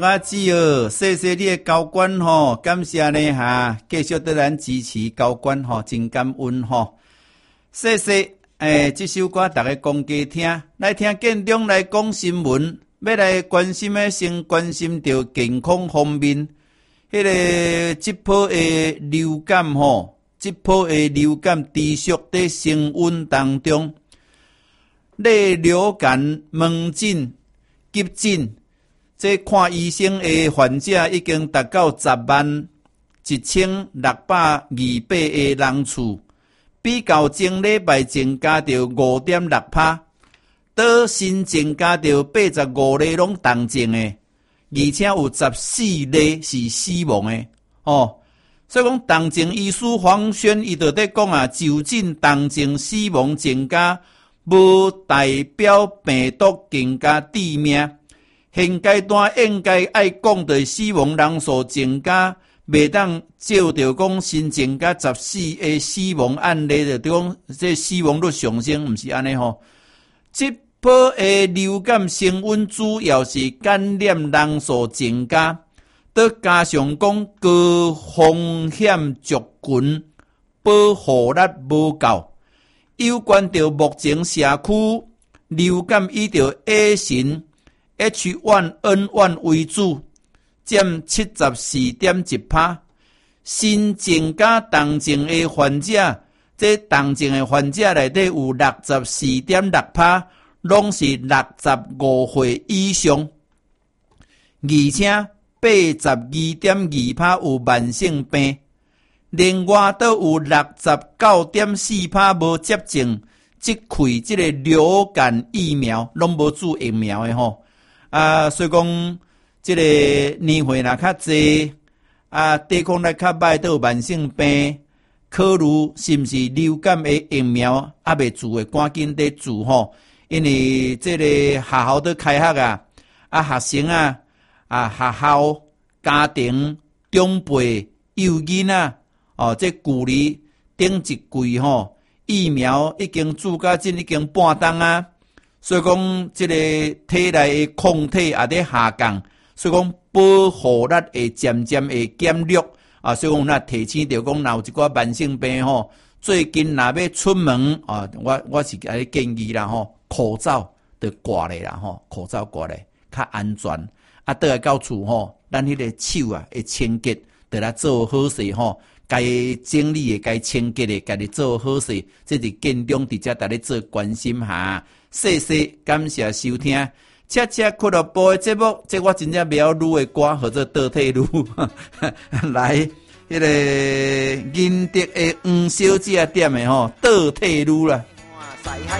我只有谢谢你的高管吼，感谢呢哈，继续对咱支持高管吼，真感恩吼。谢谢这首歌大家讲加听，来听建中来讲新闻，要来关心的先关心到健康方面，迄个这波的流感吼，这波的流感持续在升温当中，类流感、门诊、急诊。这看医生的患者已经达到101628个人次，比较前礼拜增加到 5.6%， 倒新增加到85例拢重症的，而且有14例是死亡的哦。所以讲重症医师黄轩伊就在讲啊，就诊重症死亡增加，无代表病毒更加致命。现阶段应该爱讲的死亡人数增加，袂当照着讲新增加14个死亡案例就讲这死亡率上升，毋是安尼吼。这波的流感升温主要是感染人数增加，再加上讲高风险族群保护力无够，有关到目前社区流感以着 A 型。H1N1 为主，占 74.1%。新增加重症的患者，这重症的患者内底有 64.6%， 拢是65岁以上，而且 82.2% 有慢性病。另外，都有 69.4% 无接种即开这个流感疫苗，拢无注疫苗的吼。所以讲，这个年岁若较济，抵抗力较歹，都有慢性病，考虑是毋是流感的疫苗还未注的，赶紧得注吼。因为这个学校都开学学生学校、家庭、长辈、幼囡仔，这距离顶一季吼，疫苗已经注到已经半冬啊。所以讲，这个体内的抗体也在下降，所以讲保护力会渐渐会减弱所以讲那提醒着讲，若有一寡慢性病吼，最近若要出门我是给你建议啦吼，口罩得挂咧啦吼，口罩挂咧较安全。倒来到厝吼，咱迄个手会清洁，得来做好势吼。该整理的、该清洁的，家己做好势，这是建中伫遮，大家做关心下。谢谢，感谢收听。恰恰俱乐部的节目，这我真正袂晓录的歌，或者倒退录。来，迄个仁德的黄小姐点的吼，倒退录啦。